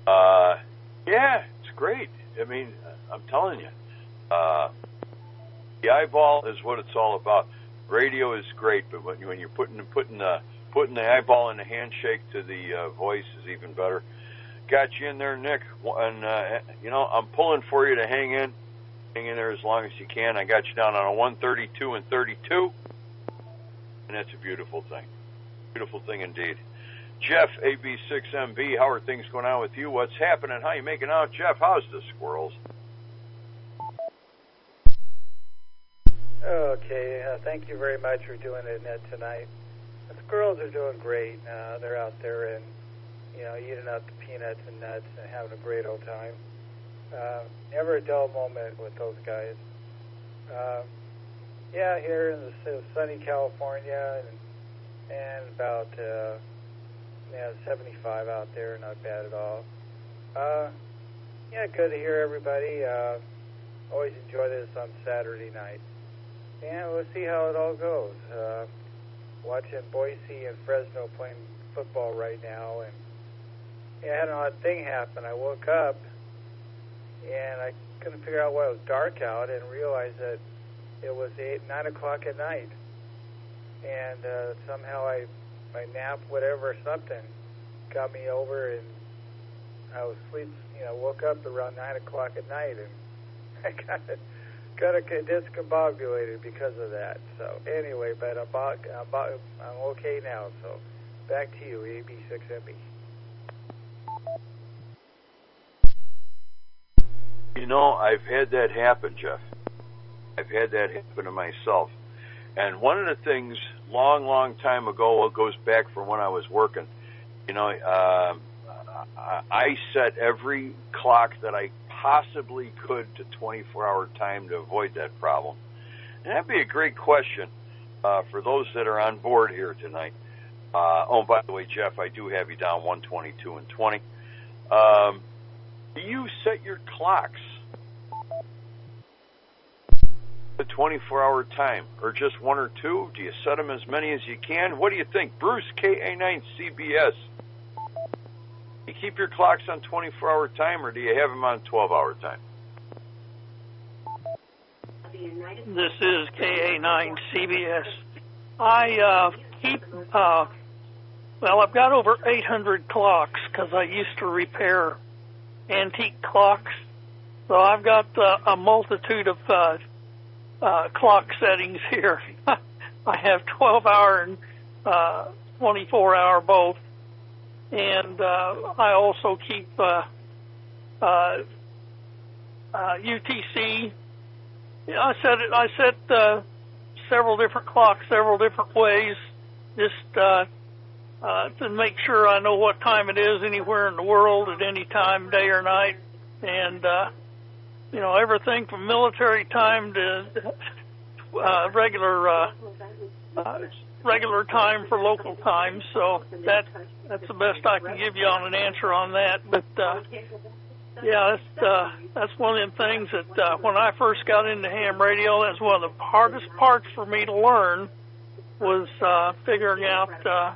Uh, yeah, it's great. I mean, I'm telling you, uh, the eyeball is what it's all about. Radio is great, but when you're putting the eyeball in the handshake to the voice is even better. Got you in there, Nick, and I'm pulling for you to hang in there as long as you can. I got you down on a 132 and 32, and that's a beautiful thing indeed. Jeff, AB6MB, how are things going on with you? What's happening? How you making out, Jeff? How's the squirrels? Okay, thank you very much for doing it, Ned, tonight. The squirrels are doing great. They're out there and, eating up the peanuts and nuts and having a great old time. Never a dull moment with those guys. Here in the sunny California and about 75 out there, not bad at all. Good to hear everybody. Always enjoy this on Saturday night. And we'll see how it all goes. Watching Boise and Fresno playing football right now, and I had an odd thing happen. I woke up and I couldn't figure out why it was dark out, and realized that it was 9 o'clock at night. And somehow my nap, whatever, or something, got me over, and I was woke up around 9 o'clock at night, and I got discombobulated because of that. So anyway, but I'm okay now. So back to you, AB6MB. I've had that happen, Jeff. I've had that happen to myself. And one of the things, long time ago, it goes back from when I was working, I set every clock that I possibly could to 24-hour time to avoid that problem. And that'd be a great question for those that are on board here tonight. By the way, Jeff, I do have you down 122 and 20. Do you set your clocks to 24-hour time, or just one or two? Do you set them as many as you can? What do you think? Bruce, KA9CBS. You keep your clocks on 24-hour time, or do you have them on 12-hour time? This is KA9CBS. I keep, I've got over 800 clocks because I used to repair antique clocks. So I've got a multitude of clock settings here. I have 12-hour and 24-hour both. And I also keep UTC. I set several different clocks, several different ways, just to make sure I know what time it is anywhere in the world at any time, day or night, and everything from military time to regular time for local time. So that's the best I can give you on an answer on that. But that's one of them things that when I first got into ham radio, that's one of the hardest parts for me to learn was figuring out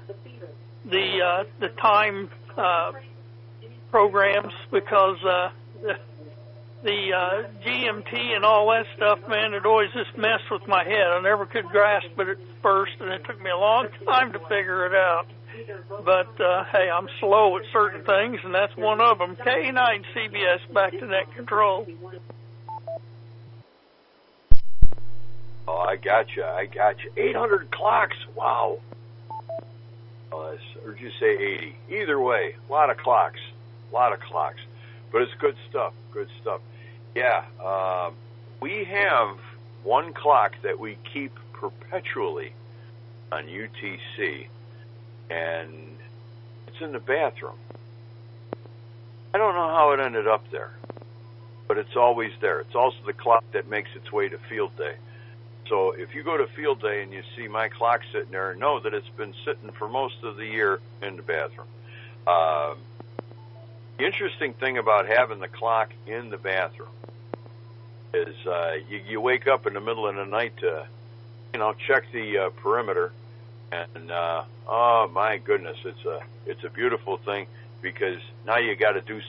the time programs, because the GMT and all that stuff, man, it always just messed with my head. I never could grasp it at first, and it took me a long time to figure it out. But, hey, I'm slow at certain things, and that's one of them. K9CBS, back to net control. Oh, I got you. 800 clocks. Wow. Or did you say 80? Either way, a lot of clocks. But it's good stuff. Yeah, we have one clock that we keep perpetually on UTC, and it's in the bathroom. I don't know how it ended up there, but it's always there. It's also the clock that makes its way to field day. So if you go to field day and you see my clock sitting there, know that it's been sitting for most of the year in the bathroom. The interesting thing about having the clock in the bathroom is you wake up in the middle of the night to, check the perimeter, and oh my goodness, it's a beautiful thing, because now you got to do